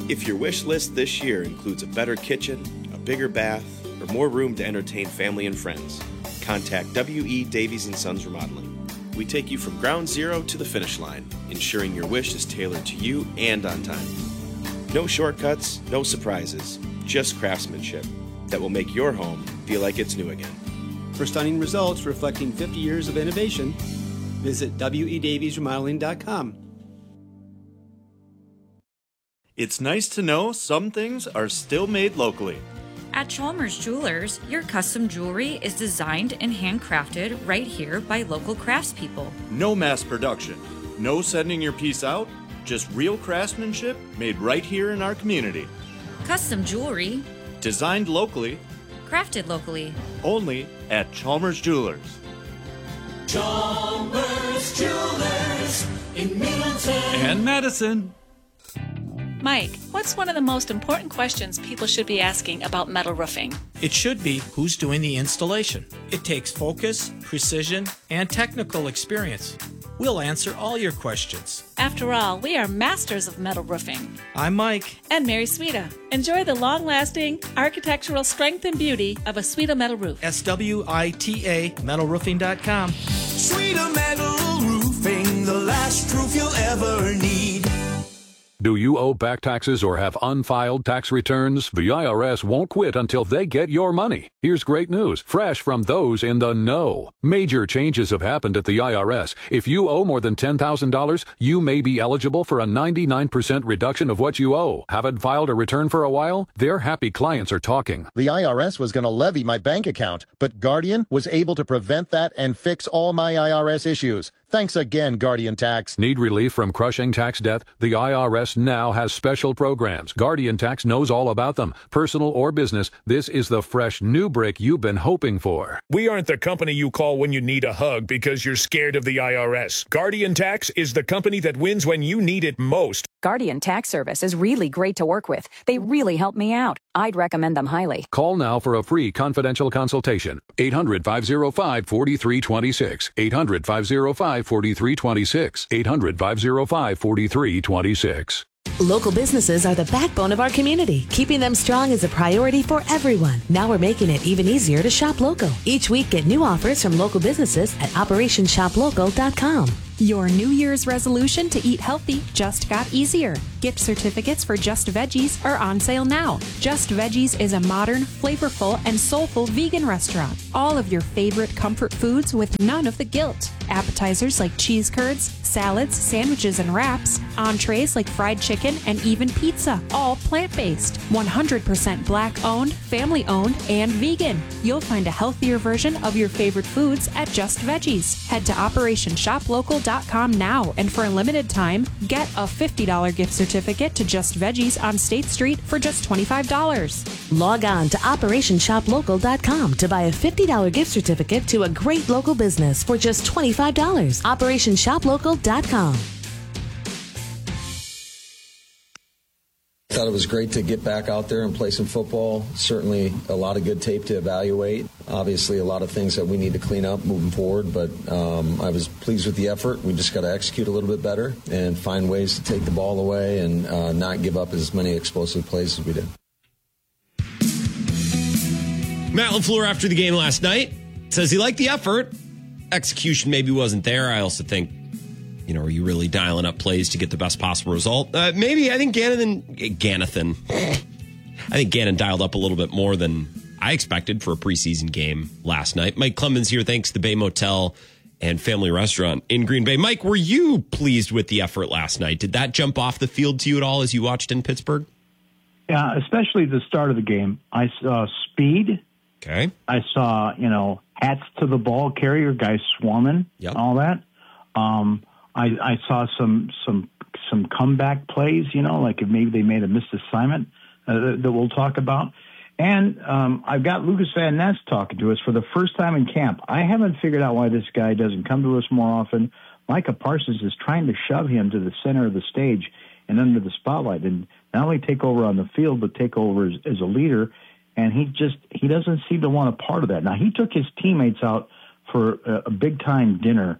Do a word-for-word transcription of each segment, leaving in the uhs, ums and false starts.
If your wish list this year includes a better kitchen, a bigger bath, or more room to entertain family and friends, contact W E. Davies and Sons Remodeling. We take you from ground zero to the finish line, ensuring your wish is tailored to you and on time. No shortcuts, no surprises, just craftsmanship that will make your home feel like it's new again. For stunning results reflecting fifty years of innovation, visit W E Davies Remodeling dot com. It's nice to know some things are still made locally. At Chalmers Jewelers, your custom jewelry is designed and handcrafted right here by local craftspeople. No mass production, no sending your piece out, just real craftsmanship made right here in our community. Custom jewelry, designed locally, crafted locally, only at Chalmers Jewelers. Chalmers Jewelers in Middleton and Madison. Mike, what's one of the most important questions people should be asking about metal roofing? It should be who's doing the installation. It takes focus, precision, and technical experience. We'll answer all your questions. After all, we are masters of metal roofing. I'm Mike. And Mary Sweta. Enjoy the long-lasting architectural strength and beauty of a Sweta metal roof. S W I T A metal roofing dot com. Sweta Metal Roofing, the last roof you'll ever need. Do you owe back taxes or have unfiled tax returns? The I R S won't quit until they get your money. Here's great news, fresh from those in the know. Major changes have happened at the I R S. If you owe more than ten thousand dollars, you may be eligible for a ninety-nine percent reduction of what you owe. Haven't filed a return for a while? Their happy clients are talking. The I R S was going to levy my bank account, but Guardian was able to prevent that and fix all my I R S issues. Thanks again, Guardian Tax. Need relief from crushing tax debt? The I R S now has special programs. Guardian Tax knows all about them. Personal or business, this is the fresh new brick you've been hoping for. We aren't the company you call when you need a hug because you're scared of the I R S. Guardian Tax is the company that wins when you need it most. Guardian Tax Service is really great to work with. They really help me out. I'd recommend them highly. Call now for a free confidential consultation. eight hundred, five oh five, four three two six. eight hundred, five oh five, four three two six. eight hundred, five oh five, four three two six. Local businesses are the backbone of our community. Keeping them strong is a priority for everyone. Now we're making it even easier to shop local. Each week, get new offers from local businesses at operation shop local dot com. Your New Year's resolution to eat healthy just got easier. Gift certificates for Just Veggies are on sale now. Just Veggies is a modern, flavorful, and soulful vegan restaurant. All of your favorite comfort foods with none of the guilt. Appetizers like cheese curds, salads, sandwiches, and wraps. Entrees like fried chicken and even pizza. All plant-based. one hundred percent black-owned, family-owned, and vegan. You'll find a healthier version of your favorite foods at Just Veggies. Head to operation shop local dot com now, and for a limited time, get a fifty dollars gift certificate to Just Veggies on State Street for just twenty-five dollars. Log on to operation shop local dot com to buy a fifty dollars gift certificate to a great local business for just twenty-five dollars. operation shop local dot com. I thought it was great to get back out there and play some football. Certainly a lot of good tape to evaluate. Obviously a lot of things that we need to clean up moving forward, but um, I was pleased with the effort. We just got to execute a little bit better and find ways to take the ball away and uh, not give up as many explosive plays as we did. Matt LaFleur after the game last night says he liked the effort. Execution maybe wasn't there. I also think, you know, are you really dialing up plays to get the best possible result? Uh, maybe. I think Gannon, Gannathan, I think Gannon dialed up a little bit more than I expected for a preseason game last night. Mike Clemens here, thanks to the Bay Motel and Family Restaurant in Green Bay. Mike, were you pleased with the effort last night? Did that jump off the field to you at all as you watched in Pittsburgh? Yeah, especially the start of the game. I saw speed. Okay. I saw, you know, hats to the ball carrier, guys swarming, yep. all that. Um, I, I saw some some some comeback plays, you know, like if maybe they made a missed assignment uh, that we'll talk about. And um, I've got Lucas Van Ness talking to us for the first time in camp. I haven't figured out why this guy doesn't come to us more often. Micah Parsons is trying to shove him to the center of the stage and under the spotlight, and not only take over on the field, but take over as, as a leader. And he just he doesn't seem to want a part of that. Now, he took his teammates out for a, a big-time dinner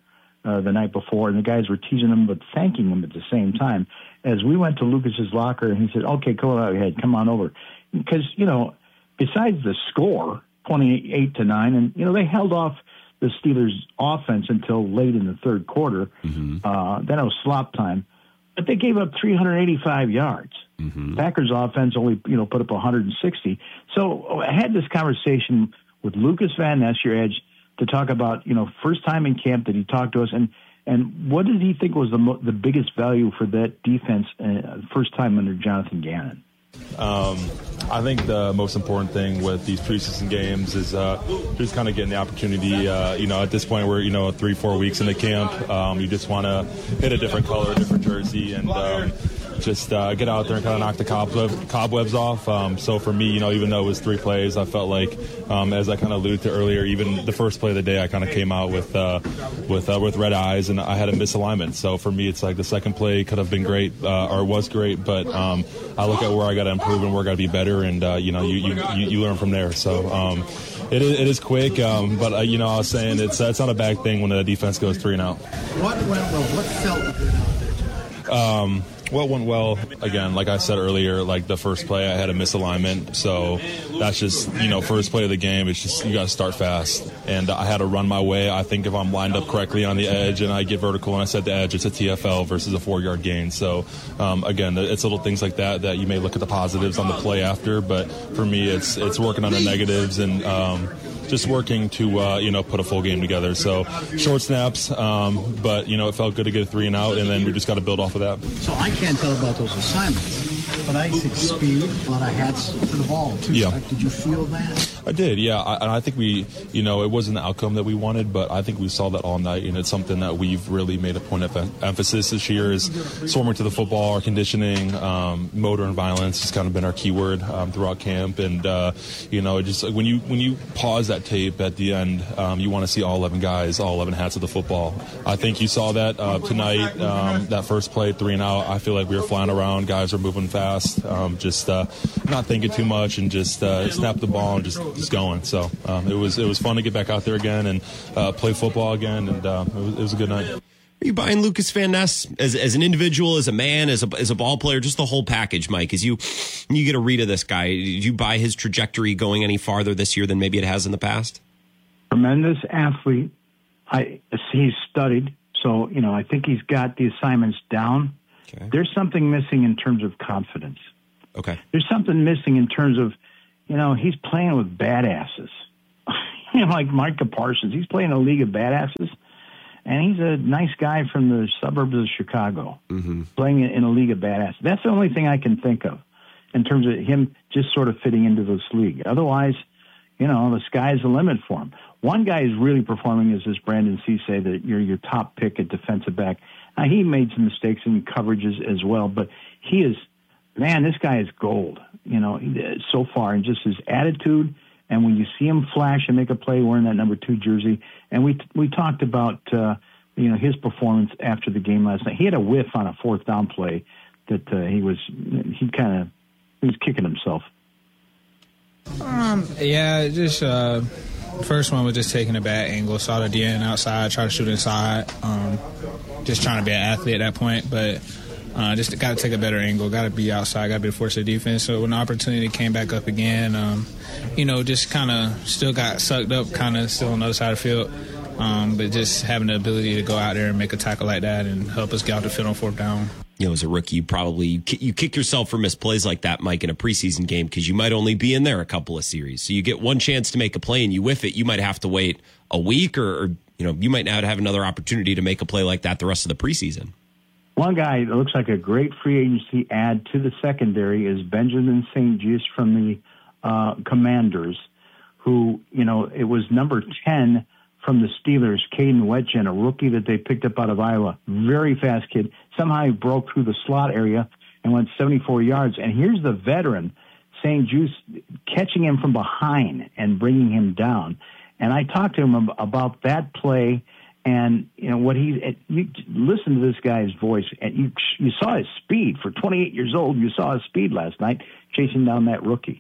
uh, the night before, and the guys were teasing him but thanking him at the same time. As we went to Lucas's locker, and he said, "Okay, go ahead, come on over," because you know, besides the score, twenty-eight to nine, and you know they held off the Steelers' offense until late in the third quarter. Mm-hmm. Uh, then it was slop time, but they gave up three hundred eighty-five yards. Mm-hmm. Packers' offense only you know put up one hundred sixty. So I had this conversation with Lucas Van Ness, your edge, to talk about you know first time in camp that he talked to us, and and what did he think was the mo- the biggest value for that defense uh, first time under Jonathan Gannon? Um, I think the most important thing with these preseason games is uh, just kind of getting the opportunity. Uh, you know, at this point, we're you know three, four weeks into camp. Um, you just want to hit a different color, a different jersey, and um, just uh, get out there and kind of knock the cobweb, cobwebs off. Um, so for me, you know, even though it was three plays, I felt like, um, as I kind of alluded to earlier, even the first play of the day, I kind of came out with uh, with uh, with red eyes, and I had a misalignment. So for me, it's like the second play could have been great, uh, or was great, but um, I look at where I got to improve and where I got to be better, and uh, you know, you, you you you learn from there. So um, it is it is quick, um, but uh, you know, I was saying it's it's not a bad thing when the defense goes three and out. What went well? What felt good out there? Um, What went well, again, like I said earlier, like the first play, I had a misalignment. So that's just, you know, first play of the game, it's just you got to start fast. And I had to run my way. I think if I'm lined up correctly on the edge and I get vertical and I set the edge, it's a T F L versus a four-yard gain. So, um, again, it's little things like that that you may look at the positives on the play after. But for me, it's it's working on the negatives and um, just working to, uh, you know, put a full game together. So short snaps, um, but, you know, it felt good to get a three and out, and then we just got to build off of that. So I can't tell about those assignments, but I think speed, a lot of hats to the ball, too. Yeah. Like, did you feel that? I did, yeah. I, and I think we, you know, it wasn't the outcome that we wanted, but I think we saw that all night, and it's something that we've really made a point of em- emphasis this year is swarming to the football, our conditioning, um, motor and violence has kind of been our keyword um, throughout camp. And, uh, you know, it just when you when you pause that tape at the end, um, you want to see all eleven guys, all eleven hats of the football. I think you saw that uh, tonight, um, that first play, three and out. I feel like we were flying around, guys were moving fast, um, just uh, not thinking too much, and just uh, snap the ball and just, just going. So um, it was it was fun to get back out there again and uh, play football again, and uh, it, was, it was a good night. Are you buying Lucas Van Ness as as an individual, as a man, as a as a ball player, just the whole package, Mike? As you you get a read of this guy, did you buy his trajectory going any farther this year than maybe it has in the past? Tremendous athlete. I he's studied, so you know I think he's got the assignments down. Okay. There's something missing in terms of confidence. Okay. There's something missing in terms of, you know, he's playing with badasses. You know, like Micah Parsons. He's playing a league of badasses, and he's a nice guy from the suburbs of Chicago, mm-hmm. playing in a league of badasses. That's the only thing I can think of in terms of him just sort of fitting into this league. Otherwise, you know, the sky's the limit for him. One guy who's really performing is this Brandon Cisse, that you're your top pick at defensive back. Now, he made some mistakes in coverages as well, but he is, man, this guy is gold, you know, so far, and just his attitude. And when you see him flash and make a play wearing that number two jersey, and we we talked about, uh, you know, his performance after the game last night. He had a whiff on a fourth down play that uh, he was, he kind of, he was kicking himself. Um, yeah, just, uh, first one was just taking a bad angle, saw the D N outside, tried to shoot inside, um, just trying to be an athlete at that point, but uh, just got to take a better angle, got to be outside, got to be the force of the defense. So when the opportunity came back up again, um, you know, just kind of still got sucked up, kind of still on the other side of the field, um, but just having the ability to go out there and make a tackle like that and help us get out the field on fourth down. You know, as a rookie, you probably you kick yourself for missed plays like that, Mike, in a preseason game because you might only be in there a couple of series. So you get one chance to make a play and you whiff it, you might have to wait a week or, or you know, you might not have another opportunity to make a play like that the rest of the preseason. One guy that looks like a great free agency add to the secondary is Benjamin Saint Just from the uh, Commanders, who, you know, it was number ten from the Steelers, Caden Wetjen, a rookie that they picked up out of Iowa. Very fast kid. Somehow he broke through the slot area and went seventy-four yards. And here's the veteran, Saint Just, catching him from behind and bringing him down. And I talked to him about that play. And, you know, what he, you listen to this guy's voice, and you you saw his speed. For twenty-eight years old, you saw his speed last night chasing down that rookie.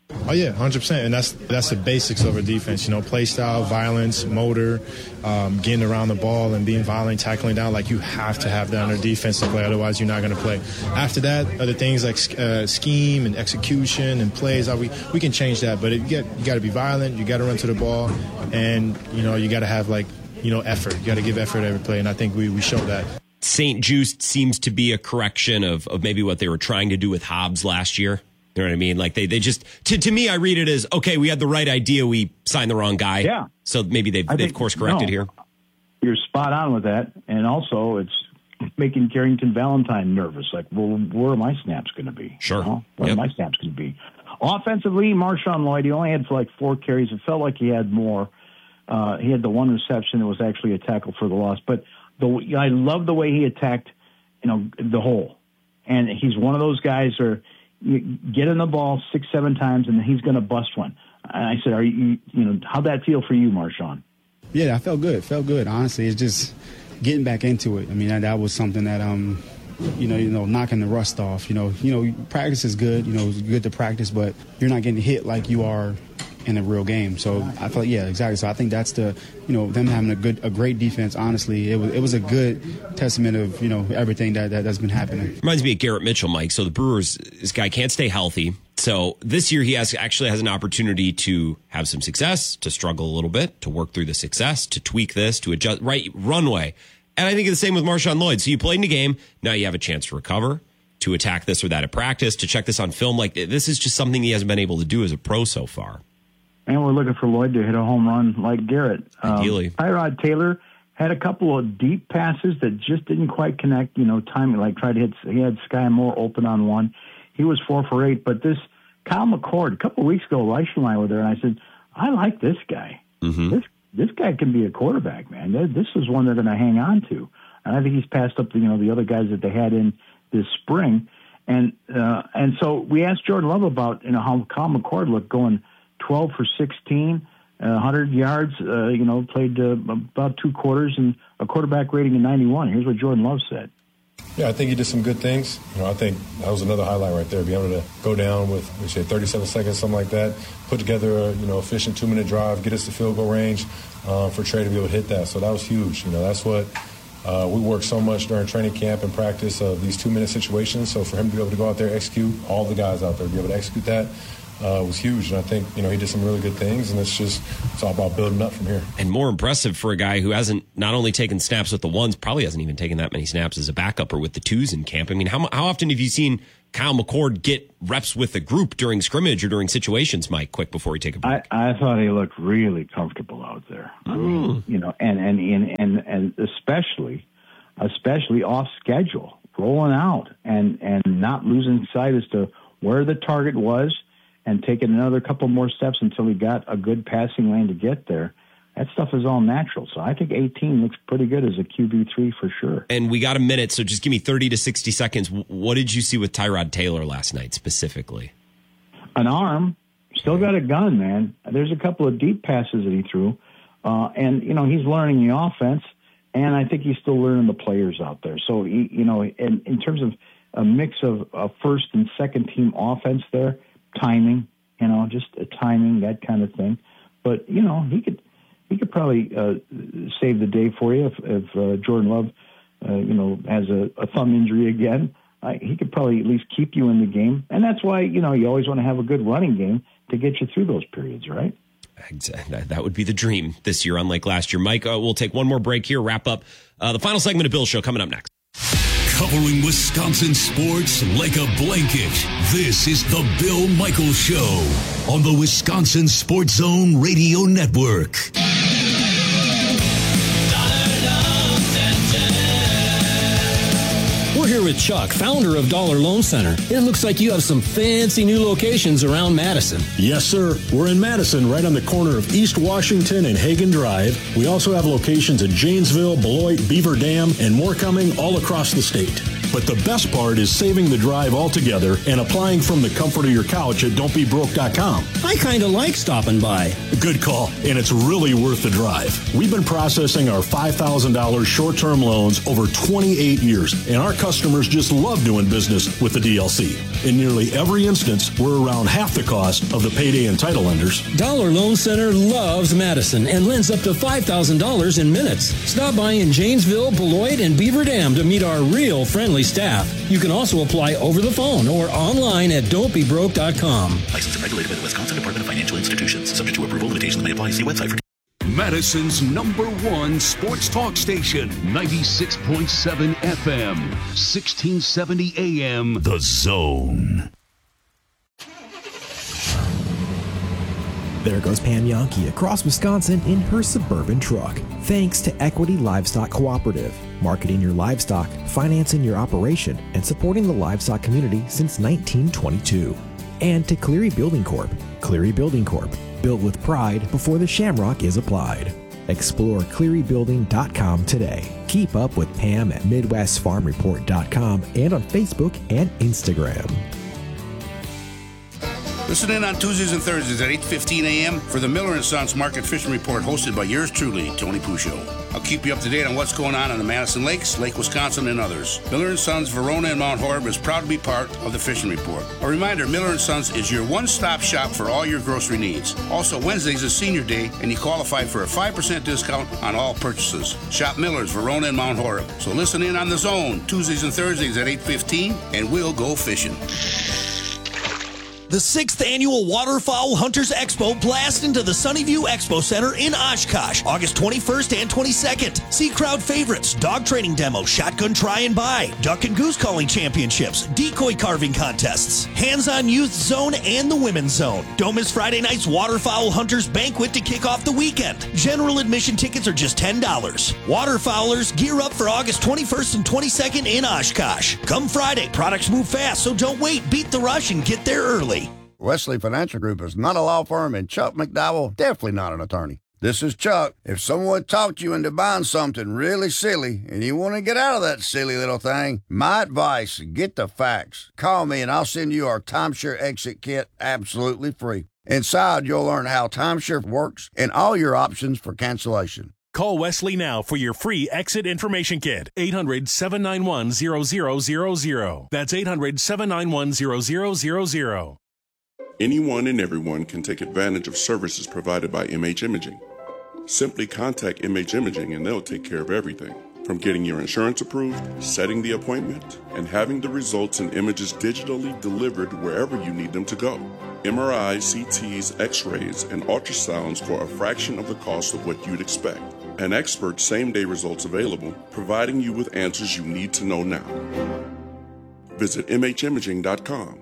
Oh, yeah, one hundred percent. And that's that's the basics of our defense, you know, play style, violence, motor, um, getting around the ball and being violent, tackling down. Like, you have to have that on our defense to play, otherwise you're not going to play. After that, other things like uh, scheme and execution and plays, we we can change that. But it, you, get, you got to be violent, you got to run to the ball, and, you know, you got to have, like, you know, effort. You got to give effort every play, and I think we, we showed that. Saint Just seems to be a correction of, of maybe what they were trying to do with Hobbs last year. You know what I mean? Like they, they just, to, to me, I read it as, okay, we had the right idea. We signed the wrong guy. Yeah. So maybe they've, I they've think, course corrected no, here. You're spot on with that. And also it's making Carrington Valentine nervous. Like, well, where are my snaps going to be? Sure. You know? Where Yep. are my snaps going to be? Offensively, Marshawn Lloyd, he only had for like four carries. It felt like he had more. Uh, he had the one reception that was actually a tackle for the loss. But the, I love the way he attacked, you know, the hole. And he's one of those guys where you get in the ball six, seven times, and he's going to bust one. And I said, "Are you, you know, how'd that feel for you, Marshawn?" Yeah, I felt good. Felt good. Honestly, it's just getting back into it. I mean, that, that was something that, um, you know, you know, knocking the rust off. You know, you know, practice is good. You know, it's good to practice, but you're not getting hit like you are in a real game. So I felt, yeah, exactly. So I think that's the, you know, them having a good, a great defense. Honestly, it was it was a good testament of, you know, everything that, that that's been happening. Reminds me of Garrett Mitchell, Mike. So the Brewers, this guy can't stay healthy. So this year he has actually has an opportunity to have some success, to struggle a little bit, to work through the success, to tweak this, to adjust, right, runway. And I think it's the same with Marshawn Lloyd. So you played in a game, now you have a chance to recover, to attack this or that at practice, to check this on film. Like, this is just something he hasn't been able to do as a pro so far. And we're looking for Lloyd to hit a home run like Garrett. Ideally. Um, Tyrod Taylor had a couple of deep passes that just didn't quite connect, you know, timing, like tried to hit, he had Sky Moore open on one. He was four for eight. But this Kyle McCord, a couple of weeks ago, Reish and I were there, and I said, I like this guy. Mm-hmm. This this guy can be a quarterback, man. This is one they're going to hang on to. And I think he's passed up, the, you know, the other guys that they had in this spring. And uh, and so we asked Jordan Love about, you know, how Kyle McCord looked going twelve for sixteen, uh, one hundred yards, uh, you know, played uh, about two quarters and a quarterback rating of ninety-one. Here's what Jordan Love said. Yeah, I think he did some good things. You know, I think that was another highlight right there. Being able to go down with, we say, thirty-seven seconds, something like that, put together a, you know, efficient two-minute drive, get us to field goal range uh, for Trey to be able to hit that. So that was huge. You know, that's what uh, we worked so much during training camp and practice of these two-minute situations. So for him to be able to go out there, execute, all the guys out there, be able to execute that, Uh, was huge, and I think, you know, he did some really good things, and it's just, it's all about building up from here. And more impressive for a guy who hasn't not only taken snaps with the ones, probably hasn't even taken that many snaps as a backup or with the twos in camp. I mean, how how often have you seen Kyle McCord get reps with the group during scrimmage or during situations, Mike, quick before he take a break? I, I thought he looked really comfortable out there. I mean, you know, and, and, and, and, and especially, especially off schedule, rolling out and, and not losing sight as to where the target was, and taking another couple more steps until he got a good passing lane to get there. That stuff is all natural. So I think eighteen looks pretty good as a Q B three for sure. And we got a minute, so just give me thirty to sixty seconds. What did you see with Tyrod Taylor last night specifically? An arm. Still got a gun, man. There's a couple of deep passes that he threw. Uh, and, you know, he's learning the offense, and I think he's still learning the players out there. So, he, you know, in, in terms of a mix of a first and second team offense there, timing, you know, just a timing, that kind of thing. But, you know, he could he could probably uh, save the day for you if, if uh, Jordan Love, uh, you know, has a, a thumb injury again. Uh, he could probably at least keep you in the game. And that's why, you know, you always want to have a good running game to get you through those periods, right? Exactly. That would be the dream this year, unlike last year. Mike, uh, we'll take one more break here, wrap up uh, the final segment of Bill's Show coming up next. Covering Wisconsin sports like a blanket, this is the Bill Michaels Show on the Wisconsin Sports Zone Radio Network. We're here with Chuck, founder of Dollar Loan Center. It looks like you have some fancy new locations around Madison. Yes, sir. We're in Madison, right on the corner of East Washington and Hagen Drive. We also have locations in Janesville, Beloit, Beaver Dam, and more coming all across the state. But the best part is saving the drive altogether and applying from the comfort of your couch at don't be broke dot com. I kind of like stopping by. Good call, and it's really worth the drive. We've been processing our five thousand dollars short-term loans over twenty-eight years, and our customers just love doing business with the D L C. In nearly every instance, we're around half the cost of the payday and title lenders. Dollar Loan Center loves Madison and lends up to five thousand dollars in minutes. Stop by in Janesville, Beloit, and Beaver Dam to meet our real friendly staff. You can also apply over the phone or online at don't be broke dot com. Licensed and regulated by the Wisconsin Department of Financial Institutions. Subject to approval, limitations may apply. See website for Madison's number one sports talk station, ninety-six point seven F M, sixteen seventy A M, The Zone. There goes Pam Yankee across Wisconsin in her Suburban truck. Thanks to Equity Livestock Cooperative, marketing your livestock, financing your operation, and supporting the livestock community since nineteen twenty-two. And to Cleary Building Corp. Cleary Building Corp. Built with pride before the shamrock is applied. Explore cleary building dot com today. Keep up with Pam at midwest farm report dot com and on Facebook and Instagram. Listen in on Tuesdays and Thursdays at eight fifteen a.m. for the Miller and Sons Market Fishing Report hosted by yours truly, Tony Puccio. I'll keep you up to date on what's going on in the Madison Lakes, Lake Wisconsin, and others. Miller and Sons, Verona, and Mount Horeb is proud to be part of the Fishing Report. A reminder, Miller and Sons is your one-stop shop for all your grocery needs. Also, Wednesdays is Senior Day, and you qualify for a five percent discount on all purchases. Shop Miller's, Verona, and Mount Horeb. So listen in on The Zone, Tuesdays and Thursdays at eight fifteen, and we'll go fishing. The sixth Annual Waterfowl Hunters Expo blasts into the Sunnyview Expo Center in Oshkosh, August twenty-first and twenty-second. See crowd favorites, dog training demo, shotgun try and buy, duck and goose calling championships, decoy carving contests, hands-on youth zone, and the women's zone. Don't miss Friday night's Waterfowl Hunters Banquet to kick off the weekend. General admission tickets are just ten dollars. Waterfowlers, gear up for August twenty-first and twenty-second in Oshkosh. Come Friday, products move fast, so don't wait. Beat the rush and get there early. Wesley Financial Group is not a law firm, and Chuck McDowell definitely not an attorney. This is Chuck. If someone talked you into buying something really silly and you want to get out of that silly little thing, my advice, get the facts. Call me and I'll send you our timeshare exit kit absolutely free. Inside, you'll learn how timeshare works and all your options for cancellation. Call Wesley now for your free exit information kit. eight hundred, seven nine one, zero zero zero zero. That's eight hundred, seven nine one, zero zero zero zero. Anyone and everyone can take advantage of services provided by M H Imaging. Simply contact M H Imaging and they'll take care of everything, from getting your insurance approved, setting the appointment, and having the results and images digitally delivered wherever you need them to go. M R Is, C Ts, X-rays, and ultrasounds for a fraction of the cost of what you'd expect. An expert same-day results available, providing you with answers you need to know now. Visit M H imaging dot com.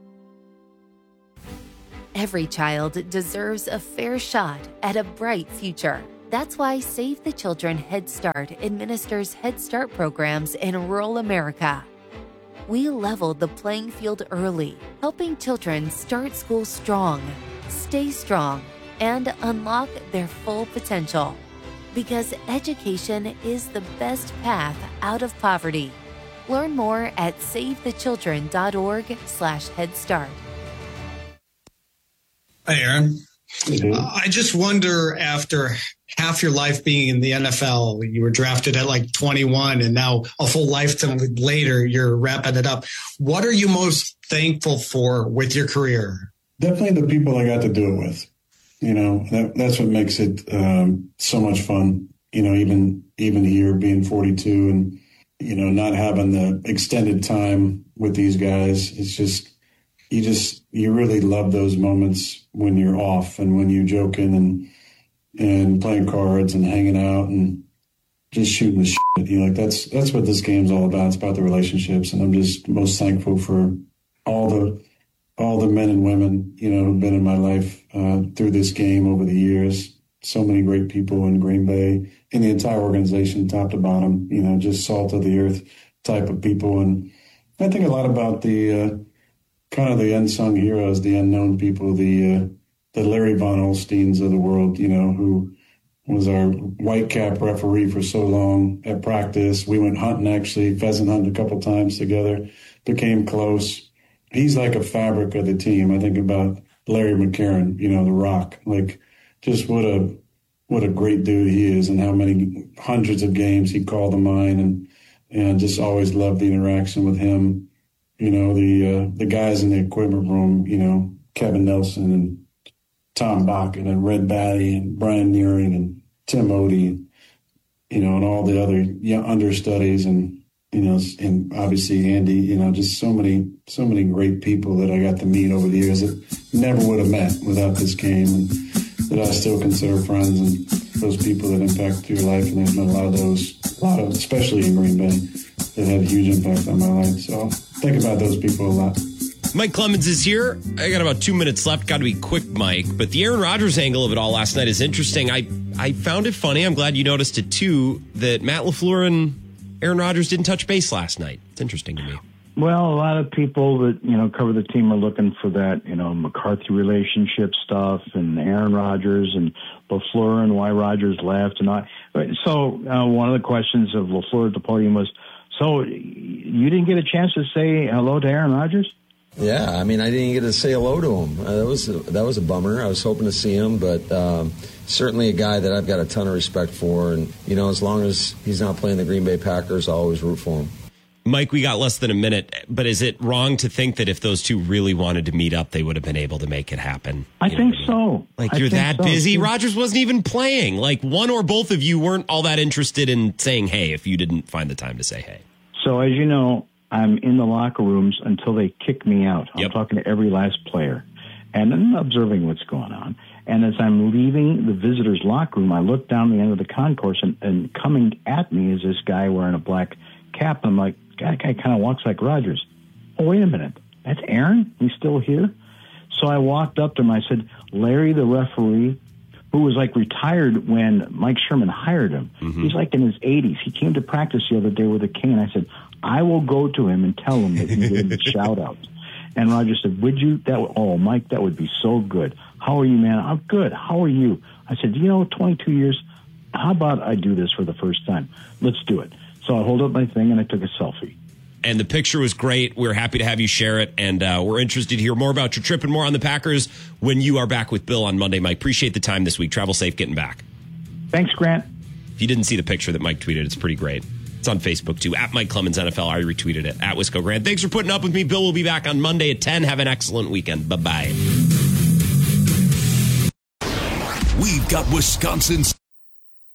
Every child deserves a fair shot at a bright future. That's why Save the Children Head Start administers Head Start programs in rural America. We leveled the playing field early, helping children start school strong, stay strong, and unlock their full potential. Because education is the best path out of poverty. Learn more at save the children dot org slash head start. Hi, Aaron. Mm-hmm. Uh, I just wonder, after half your life being in the N F L, you were drafted at like twenty-one, and now a full lifetime later, you're wrapping it up. What are you most thankful for with your career? Definitely the people I got to do it with. You know, that, that's what makes it um, so much fun. You know, even even here being forty-two and, you know, not having the extended time with these guys, it's just, you just, you really love those moments when you're off and when you're joking and and playing cards and hanging out and just shooting the shit. You know, like that's that's what this game's all about. It's about the relationships, and I'm just most thankful for all the all the men and women, you know, who've been in my life uh, through this game over the years. So many great people in Green Bay, in the entire organization, top to bottom. You know, just salt of the earth type of people, and I think a lot about the. Uh, kind of the unsung heroes, the unknown people, the uh, the Larry Von Olsteins of the world, you know, who was our white cap referee for so long at practice. We went hunting, actually, pheasant hunting a couple times together, became close. He's like a fabric of the team. I think about Larry McCarron, you know, the Rock, like just what a, what a great dude he is and how many hundreds of games he called to mind, and, and just always loved the interaction with him. You know, the, uh, the guys in the equipment room, you know, Kevin Nelson and Tom Bakken and Red Batty and Brian Nearing and Tim Odie, you know, and all the other young understudies, and, you know, and obviously Andy, you know, just so many, so many great people that I got to meet over the years that never would have met without this game, and that I still consider friends, and those people that impact your life. And there's been a lot of those, a lot of, especially in Green Bay, that had a huge impact on my life. So think about those people a lot. Mike Clemens is here. I got about two minutes left. Got to be quick, Mike. But the Aaron Rodgers angle of it all last night is interesting. I, I found it funny. I'm glad you noticed it, too, that Matt LaFleur and Aaron Rodgers didn't touch base last night. It's interesting to me. Well, a lot of people that, you know, cover the team are looking for that, you know, McCarthy relationship stuff and Aaron Rodgers and LaFleur and why Rodgers left. And I, so uh, one of the questions of LaFleur at the podium was, so you didn't get a chance to say hello to Aaron Rodgers? Yeah, I mean, I didn't get to say hello to him. Uh, that was a, that was a bummer. I was hoping to see him, but um, certainly a guy that I've got a ton of respect for. And, you know, as long as he's not playing the Green Bay Packers, I'll always root for him. Mike, we got less than a minute, but is it wrong to think that if those two really wanted to meet up, they would have been able to make it happen? I you think so. Like, I you're think that so. busy? Rodgers wasn't even playing. Like, one or both of you weren't all that interested in saying hey if you didn't find the time to say hey. So, as you know, I'm in the locker rooms until they kick me out. I'm Yep. talking to every last player and I'm observing what's going on. And as I'm leaving the visitors' locker room, I look down the end of the concourse, and, and coming at me is this guy wearing a black cap. I'm like, that guy kind of walks like Rodgers. Oh, wait a minute. That's Aaron? He's still here? So I walked up to him. I said, Larry, the referee, who was like retired when Mike Sherman hired him. Mm-hmm. He's like in his eighties. He came to practice the other day with a cane. I said, I will go to him and tell him that you gave him a shout out. And Roger said, would you? That would, oh, Mike, that would be so good. How are you, man? I'm good. How are you? I said, you know, twenty-two years, how about I do this for the first time? Let's do it. So I hold up my thing and I took a selfie. And the picture was great. We're happy to have you share it. And uh, we're interested to hear more about your trip and more on the Packers when you are back with Bill on Monday. Mike, appreciate the time this week. Travel safe getting back. Thanks, Grant. If you didn't see the picture that Mike tweeted, it's pretty great. It's on Facebook, too. At Mike Clemens N F L. I retweeted it. At Wisco Grant. Thanks for putting up with me. Bill will be back on Monday at ten. Have an excellent weekend. Bye-bye. We've got Wisconsin's